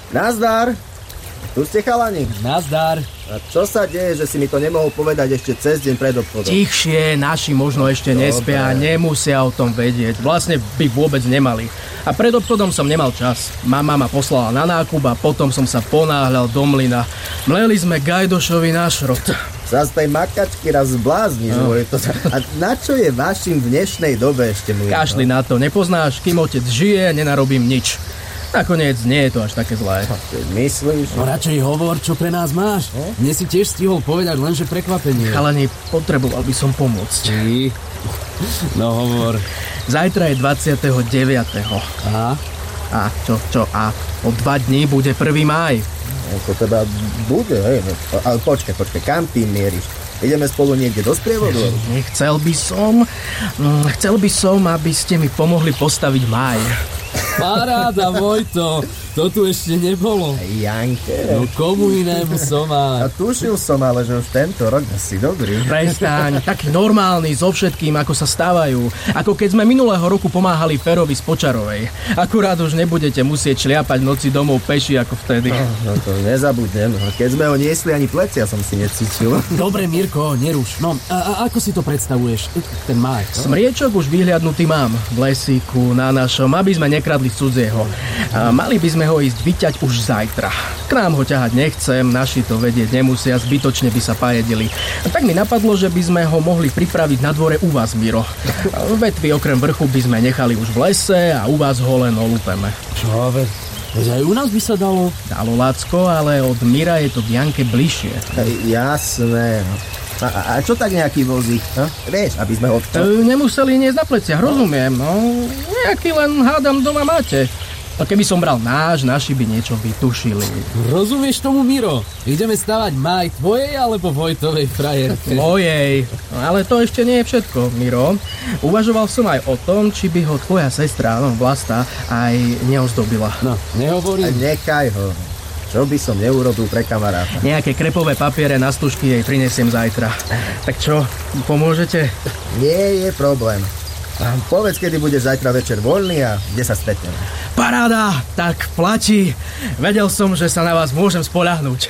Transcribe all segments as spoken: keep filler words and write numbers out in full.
Nazdar! Tu ste chalani? Nazdar. A čo sa deje, že si mi to nemohol povedať ešte cez deň pred obchodom? Tichšie, naši možno ešte nespia, nemusia o tom vedieť. Vlastne by vôbec nemali. A pred obchodom som nemal čas. Mama ma poslala na nákup a potom som sa ponáhľal do mlyna. Mleli sme Gajdošovi na šrot. Sa z tej makačky raz zblázniš, no. To sa... A na čo je vašim v dnešnej dobe ešte mlyn? Kašli no? na to, nepoznáš, kým otec žije, nenarobím nič. Nakoniec nie je to až také zlé. Myslíš? No radšej hovor, čo pre nás máš. No? Dnes si tiež stihol povedať lenže prekvapenie. Chalani, potreboval by som pomôcť. Ty? No hovor. Zajtra je dvadsiateho deviateho A? A čo, čo? A o dva dní bude prvý máj. To teda bude, hej. Ale počkaj, počkaj, kam ty mieríš? Ideme spolu niekde do sprievodu? Chcel by som... Chcel by som, aby ste mi pomohli postaviť máj. Paráda, Vojto. To tu ešte nebolo. Janke. No komu inému som A aj. tušil som ale, že už tento rok asi dobrý. Prestaň, taký normálny so všetkým, ako sa stávajú. Ako keď sme minulého roku pomáhali Ferovi z Počarovej. Akurát už nebudete musieť šliapať noci domov peši ako vtedy. No, no to nezabudnem. Keď sme ho niesli, ani plecia som si necítil. Dobre, Mirko, neruš. No, a, a ako si to predstavuješ? Ten máj. Smriečok už vyhliadnutý mám v lesíku na našom, aby sme nekradli cudzieho. A mali by sme ho ísť vyťať už zajtra. K nám ho ťahať nechcem, naši to vedieť nemusia, zbytočne by sa pajedili. A tak mi napadlo, že by sme ho mohli pripraviť na dvore u vás, Miro. Vetvy okrem vrchu by sme nechali už v lese a u vás ho len olúpeme. Čo, veď, veď aj u nás by sa dalo. Dalo, Lacko, ale od Mira je to k Janke bližšie. Jasné. A, a čo tak nejaký vozík? No? Vieš, aby sme ho... E, nemuseli niesť na pleciach, rozumiem. No, nejaký len hádam doma máte. A keby som bral náš, naši by niečo vytušili. Rozumieš tomu, Miro? Ideme stavať máj tvojej alebo Vojtovej frajerke? Tvojej. No, ale to ešte nie je všetko, Miro. Uvažoval som aj o tom, či by ho tvoja sestra, no Vlasta, aj neozdobila. No, nehovorím. Nechaj ho. Čo by som neurobil pre kamaráta? Nejaké krepové papiere na stužky jej prinesiem zajtra. Tak čo, pomôžete? Nie je problém. Povedz, kedy budeš zajtra večer voľný a kde sa stretneme. Paráda, tak platí. Vedel som, že sa na vás môžem spoľahnúť.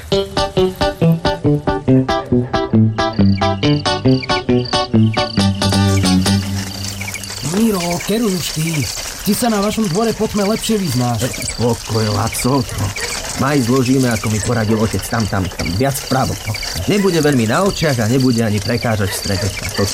Miro, keruj už ty. Ty sa na vašom dvore po tme lepšie vyznáš. Pokoj, Laco. Maj zložíme, ako mi poradil otec, tam, tam, tam, viac vpravo. Nebude veľmi na očiach a nebude ani prekážať v strede. To